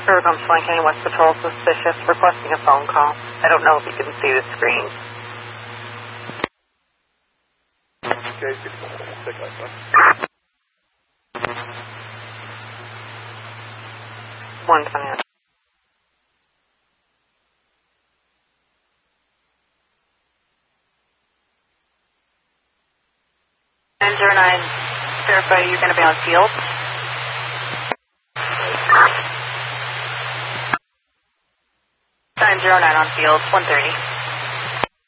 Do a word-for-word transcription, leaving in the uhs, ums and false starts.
Paragon Flying County West Patrol suspicious, requesting a phone call. I don't know if you can see the screen. Okay, take that, huh? One time. nine zero nine, verify you're going to be on field. nine zero nine on field, one thirty.